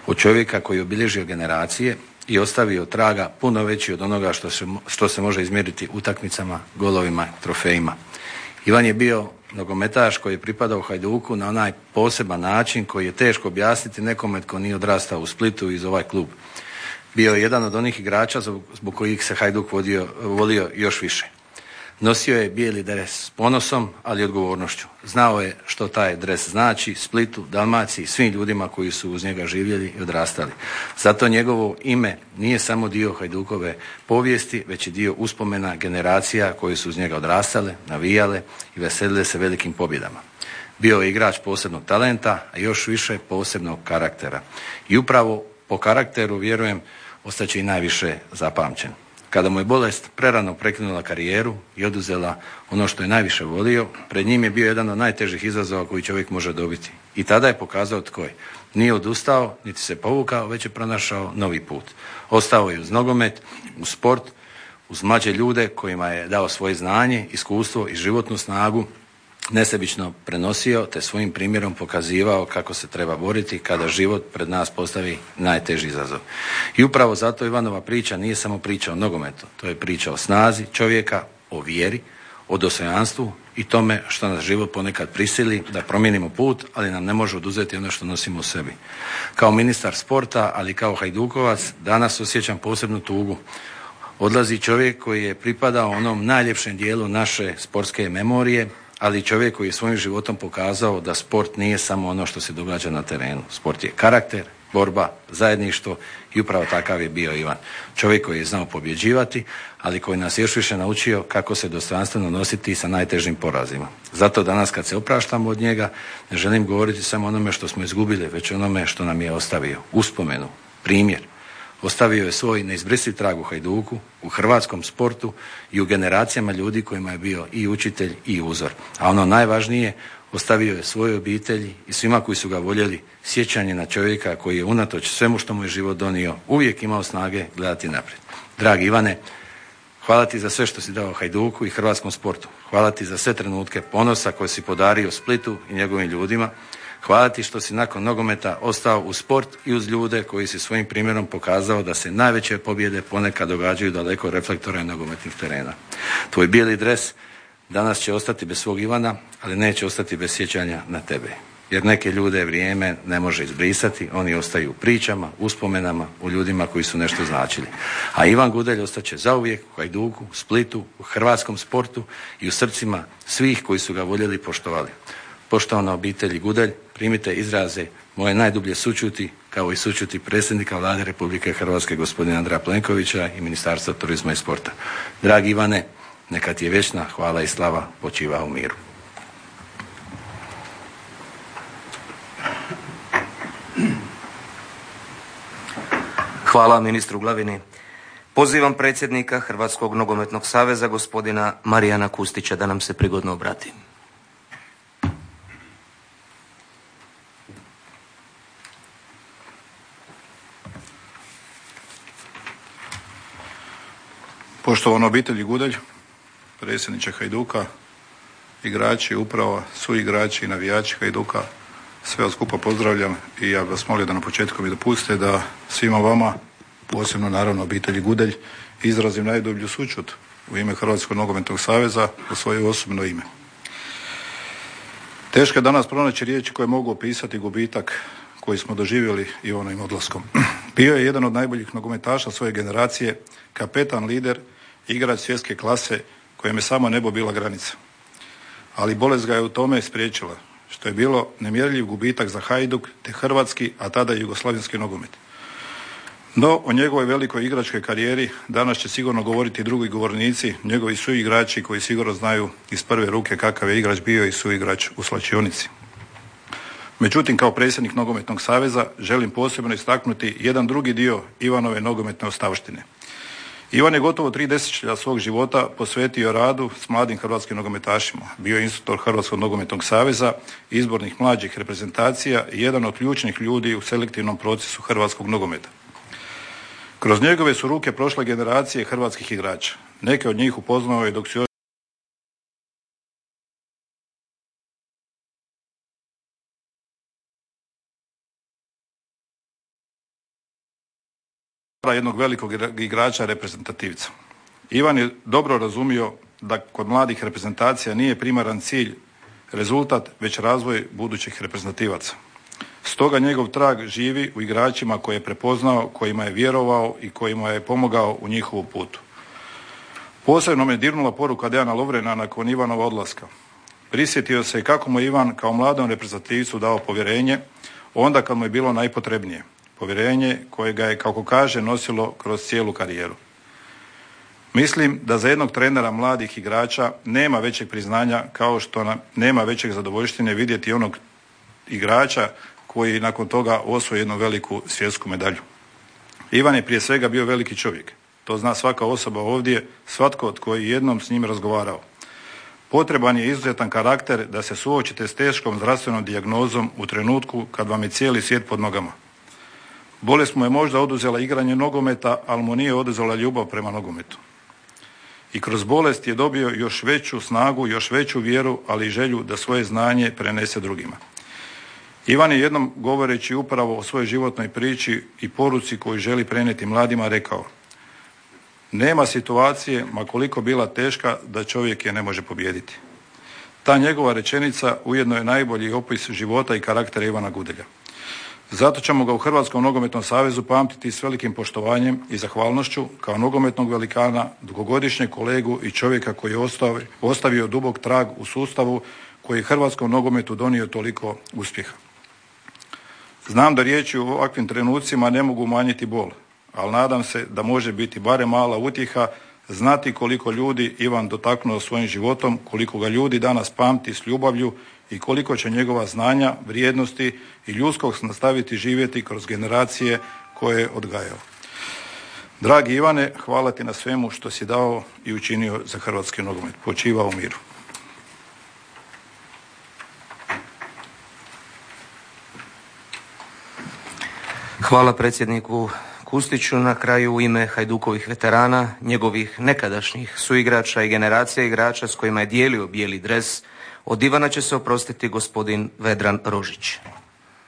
Od čovjeka koji je obilježio generacije i ostavio traga puno veći od onoga što se može izmjeriti utakmicama, golovima, trofejima. Ivan je bio nogometaš koji je pripadao Hajduku na onaj poseban način koji je teško objasniti nekome tko nije odrastao u Splitu iz ovaj klub. Bio je jedan od onih igrača zbog kojih se Hajduk volio još više. Nosio je bijeli dres s ponosom, ali i odgovornošću. Znao je što taj dres znači Splitu, Dalmaciji, svim ljudima koji su uz njega živjeli i odrastali. Zato njegovo ime nije samo dio Hajdukove povijesti, već i dio uspomena generacija koji su uz njega odrastale, navijale i veselile se velikim pobjedama. Bio je igrač posebnog talenta, a još više posebnog karaktera. I upravo po karakteru, vjerujem, ostaće i najviše zapamćen. Kada mu je bolest prerano prekinula karijeru i oduzela ono što je najviše volio, pred njim je bio jedan od najtežih izazova koji čovjek može dobiti. I tada je pokazao tko je. Nije odustao, niti se povukao, već je pronašao novi put. Ostao je uz nogomet, uz sport, uz mlađe ljude kojima je dao svoje znanje, iskustvo i životnu snagu, nesebično prenosio te svojim primjerom pokazivao kako se treba boriti kada život pred nas postavi najteži izazov. I upravo zato Ivanova priča nije samo priča o nogometu, to je priča o snazi čovjeka, o vjeri, o dostojanstvu i tome što nas život ponekad prisili da promijenimo put, ali nam ne može oduzeti ono što nosimo u sebi. Kao ministar sporta, ali kao Hajdukovac, danas osjećam posebnu tugu. Odlazi čovjek koji je pripadao onom najljepšem dijelu naše sportske memorije, ali čovjek koji je svojim životom pokazao da sport nije samo ono što se događa na terenu. Sport je karakter, borba, zajedništvo i upravo takav je bio Ivan. Čovjek koji je znao pobjeđivati, ali koji nas još više naučio kako se dostojanstveno nositi sa najtežim porazima. Zato danas kad se opraštamo od njega, ne želim govoriti samo o onome što smo izgubili, već onome što nam je ostavio. Uspomenu, primjer. Ostavio je svoj neizbrisiv trag u Hajduku, u hrvatskom sportu i u generacijama ljudi kojima je bio i učitelj i uzor. A ono najvažnije, ostavio je svojoj obitelji i svima koji su ga voljeli sjećanje na čovjeka koji je unatoč svemu što mu je život donio uvijek imao snage gledati naprijed. Dragi Ivane, hvala ti za sve što si dao Hajduku i hrvatskom sportu. Hvala ti za sve trenutke ponosa koje si podario Splitu i njegovim ljudima. Hvala ti što si nakon nogometa ostao uz sport i uz ljude koji si svojim primjerom pokazao da se najveće pobjede ponekad događaju daleko reflektora i nogometnih terena. Tvoj bijeli dres danas će ostati bez svog Ivana, ali neće ostati bez sjećanja na tebe. Jer neke ljude vrijeme ne može izbrisati, oni ostaju u pričama, uspomenama, u ljudima koji su nešto značili. A Ivan Gudelj ostaće zauvijek u Hajduku, Splitu, u hrvatskom sportu i u srcima svih koji su ga voljeli i poštovali. Poštovana obitelji Gudelj, primite izraze moje najdublje sućuti, kao i sućuti predsjednika Vlade Republike Hrvatske gospodina Andreja Plenkovića i Ministarstva turizma i sporta. Dragi Ivane, neka ti je vječna hvala i slava, počiva u miru. Hvala ministru Glavini. Pozivam predsjednika Hrvatskog nogometnog saveza gospodina Marijana Kustića da nam se prigodno obrati. Poštovana obitelji Gudelj, predsjedniče Hajduka, igrači, uprava, suigrači i navijači Hajduka, sve vas skupa pozdravljam i ja bih vas molio da na početku mi dopustite da svima vama, posebno naravno obitelji Gudelj, izrazim najdublju sućut u ime Hrvatskog nogometnog saveza u svoje osobno ime. Teško je danas pronaći riječi koje mogu opisati gubitak koji smo doživjeli Ivanovim odlaskom. Bio je jedan od najboljih nogometaša svoje generacije, kapetan, lider, igrač svjetske klase kojem je samo nebo bila granica. Ali bolest ga je u tome spriječila, što je bilo nemjerljiv gubitak za Hajduk te hrvatski, a tada i jugoslavenski nogomet. No, o njegovoj velikoj igračkoj karijeri danas će sigurno govoriti drugi govornici, njegovi suigrači koji sigurno znaju iz prve ruke kakav je igrač bio i suigrač u slačionici. Međutim, kao predsjednik Nogometnog saveza želim posebno istaknuti jedan drugi dio Ivanove nogometne ostavštine. Ivan je gotovo 3 desetljeća svog života posvetio radu s mladim hrvatskim nogometašima. Bio je instruktor Hrvatskog nogometnog saveza, izbornih mlađih reprezentacija i jedan od ključnih ljudi u selektivnom procesu hrvatskog nogometa. Kroz njegove su ruke prošle generacije hrvatskih igrača. Neke od njih upoznao je dok su jednog velikog igrača reprezentativca. Ivan je dobro razumio da kod mladih reprezentacija nije primaran cilj rezultat, već razvoj budućih reprezentativaca. Stoga njegov trag živi u igračima koje je prepoznao, kojima je vjerovao i kojima je pomogao u njihovu putu. Posebno me dirnula poruka Dejana Lovrena nakon Ivanova odlaska. Prisjetio se kako mu Ivan kao mladom reprezentativcu dao povjerenje onda kad mu je bilo najpotrebnije. Povjerenje koje ga je, kako kaže, nosilo kroz cijelu karijeru. Mislim da za jednog trenera mladih igrača nema većeg priznanja kao što nema većeg zadovoljštine vidjeti onog igrača koji nakon toga osvoji jednu veliku svjetsku medalju. Ivan je prije svega bio veliki čovjek. To zna svaka osoba ovdje, svatko od koji jednom s njim razgovarao. Potreban je izuzetan karakter da se suočite s teškom zdravstvenom dijagnozom u trenutku kad vam je cijeli svijet pod nogama. Bolest mu je možda oduzela igranje nogometa, ali mu nije oduzela ljubav prema nogometu. I kroz bolest je dobio još veću snagu, još veću vjeru, ali i želju da svoje znanje prenese drugima. Ivan je jednom govoreći upravo o svojoj životnoj priči i poruci koju želi prenijeti mladima rekao: nema situacije, ma koliko bila teška, da čovjek je ne može pobijediti. Ta njegova rečenica ujedno je najbolji opis života i karaktera Ivana Gudelja. Zato ćemo ga u Hrvatskom nogometnom savezu pamtiti s velikim poštovanjem i zahvalnošću kao nogometnog velikana, dugogodišnjeg kolegu i čovjeka koji je ostavio dubok trag u sustavu koji je hrvatskom nogometu donio toliko uspjeha. Znam da riječi u ovakvim trenucima ne mogu umanjiti bol, ali nadam se da može biti barem mala utjeha znati koliko ljudi Ivan dotaknuo svojim životom, koliko ga ljudi danas pamti s ljubavlju i koliko će njegova znanja, vrijednosti i ljudskog nastaviti živjeti kroz generacije koje je odgajao. Dragi Ivane, hvala ti na svemu što si dao i učinio za hrvatski nogomet. Počivao u miru. Hvala predsjedniku Kustiću. Na kraju u ime Hajdukovih veterana, njegovih nekadašnjih suigrača i generacija igrača s kojima je dijelio bijeli dres, od Ivana će se oprostiti gospodin Vedran Rožić.